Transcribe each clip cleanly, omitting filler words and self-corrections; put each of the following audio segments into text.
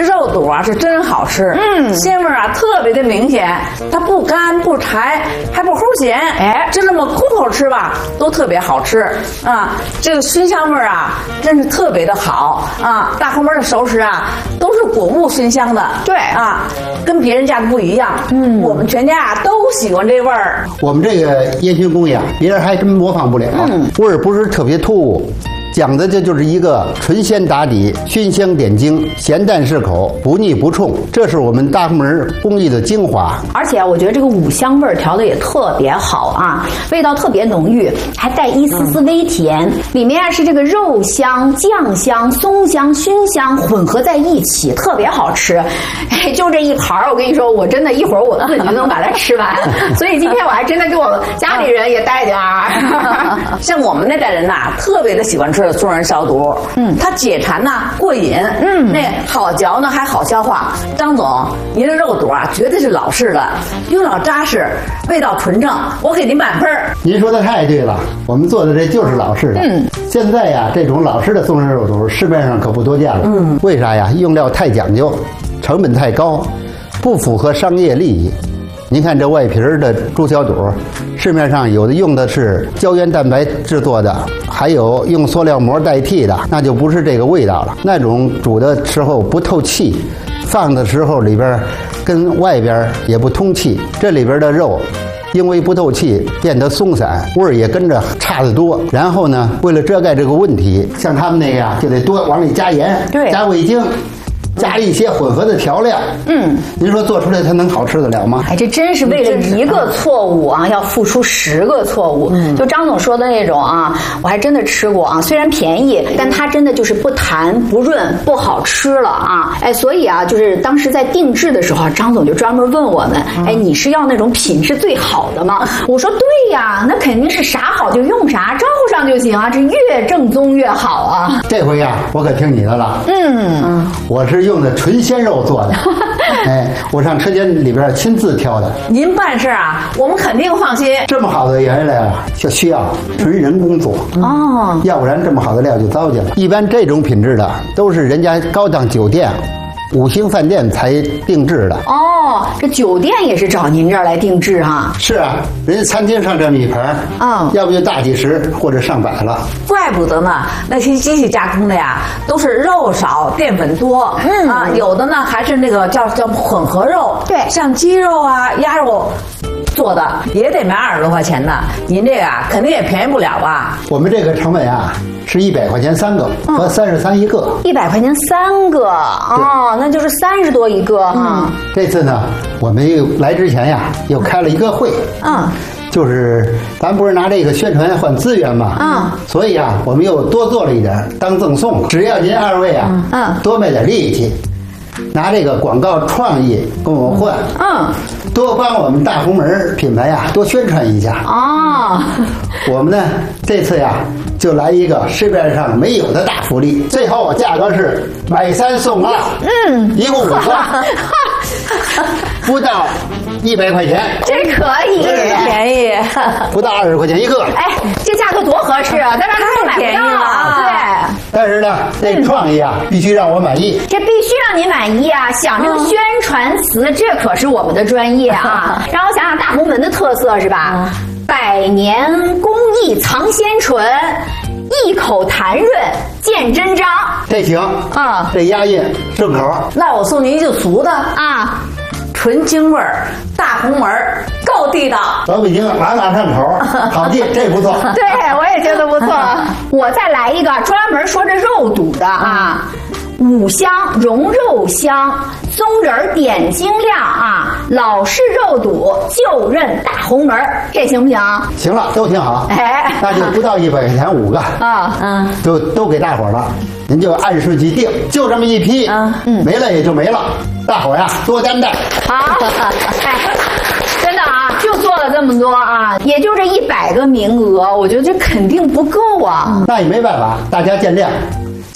肉肚啊是真好吃，鲜味啊特别的明显，它不干不柴，还不齁咸，就这么空口吃吧，都特别好吃啊。这个熏香味啊，真是特别的好啊。大红门的熟食啊，都是果木熏香的， 对啊，跟别人家的不一样。我们全家啊都喜欢这味儿。 我们这个烟熏工艺啊，别人还真模仿不了，味儿不是特别突兀。讲的这就是一个纯鲜打底，熏香点睛，咸淡适口，不腻不冲，这是我们大红门工艺的精华。 而且我觉得这个五香味儿调的也特别好啊，味道特别浓郁，还带一丝丝微甜。里面是这个肉香、酱香、松香、熏香混合在一起，特别好吃。哎，就这一盘儿，我跟你说，我真的一会儿我自己就能把它吃完。所以今天我还真的给我家里人也带点儿。 像我们那代人呐，特别的喜欢吃松仁烧肚，它解馋呐，过瘾，那好嚼呢，还好消化。张总，您的肉肚啊，绝对是老式的，用料扎实，味道纯正，我给您满分。 您说的太对了，我们做的这就是老式的。现在呀，这种老式的松仁肉肚市面上可不多见了。为啥呀？用料太讲究，成本太高，不符合商业利益。您看这外皮儿的猪小肚，市面上有的用的是胶原蛋白制作的，还有用塑料膜代替的，那就不是这个味道了。那种煮的时候不透气，放的时候里边跟外边也不通气，这里边的肉因为不透气变得松散，味儿也跟着差得多。然后呢，为了遮盖这个问题，像他们那个呀，就得多往里加盐，加味精，加一些混合的调料。您说做出来它能好吃得了吗？ 哎，这真是为了一个错误啊，要付出10个错误。就张总说的那种啊，我还真的吃过啊，虽然便宜，但它真的就是不弹不润，不好吃了啊。哎，所以啊，就是当时在定制的时候，张总就专门问我们，哎，你是要那种品质最好的吗？我说对呀，那肯定是啥好就用啥，照顾上就行啊，这越正宗越好啊。 这回呀，我可听你的了。我是用的纯鲜肉做的。哎，我上车间里边亲自挑的。 您办事啊，我们肯定放心。 这么好的原料啊，就需要纯人工做哦， 要不然这么好的料就糟践了。一般这种品质的都是人家高档酒店、5星饭店才定制的。 哦，这酒店也是找您这儿来定制哈？ 是啊，人家餐厅上这么一盘，要不就大几十或者上百了。 怪不得呢，那些机器加工的呀，都是肉少淀粉多，有的呢还是那个叫混合肉， 对， 像鸡肉啊、鸭肉做的也得卖20多块钱呢。您这个啊，肯定也便宜不了吧？ 我们这个成本啊是100块钱3个和33一个。 100块钱3个哦，那就是30多一个哈。 这次呢，我们又来之前呀，又开了一个会。就是咱不是拿这个宣传换资源嘛，所以啊，我们又多做了一点当赠送。只要您2位啊，多卖点力气，拿这个广告创意跟我换，多帮我们大红门品牌呀多宣传一下。我们呢这次呀就来一个市面上没有的大福利，最后价格是买3送2，一共5个，不到100块钱， 这可以， 便宜， 不到20块钱一个。 哎，这价格多合适啊，在外面买不到啊。对， 但是呢，这创意啊，必须让我满意。 这必须让您满意啊！想这个宣传词，这可是我们的专业啊。让我想想大红门的特色是吧？100年工艺藏鲜醇，一口弹润见真章。 这行这押韵顺口。 那我送您一句俗的啊， 纯京味儿，大红门够地道。 老北京朗朗上口，好记，这不错。 对，我也觉得不错。我再来一个专门说这肉肚的啊。5香融肉香，松仁点睛亮啊，老式肉肚就认大红门，这行不行？ 行了，都挺好。 哎， 那就不到100块钱5个都给大伙了。您就按顺序定，就这么一批，没了也就没了。大伙呀，多担待。 好，哎，真的啊，就做了这么多啊，也就这100个名额，我觉得这肯定不够啊。 那也没办法，大家见谅。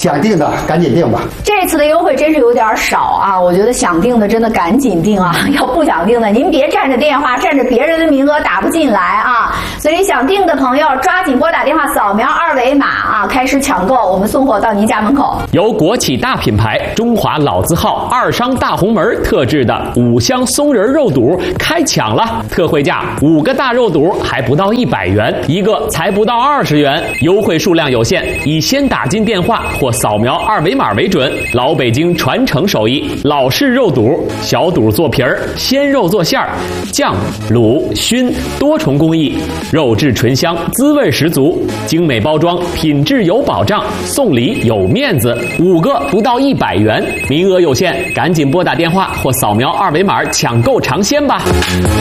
想订的赶紧订吧。 这次的优惠真是有点少啊，我觉得想订的真的赶紧订啊，要不想订的您别占着电话，占着别人的名额打不进来啊。所以想订的朋友抓紧拨打电话，扫描2维码啊，开始抢购，我们送货到您家门口。 由国企大品牌中华老字号2商大红门特制的5香松仁肉肚开抢了，特惠价5个大肉肚还不到100元，一个才不到20元，优惠数量有限，以先打进电话或扫描2维码为准。老北京传承手艺，老式肉肚，小肚做皮儿，鲜肉做馅儿，酱、卤、熏多重工艺，肉质醇香，滋味十足，精美包装，品质有保障，送礼有面子，5个不到100元，名额有限，赶紧拨打电话或扫描2维码抢购尝鲜吧。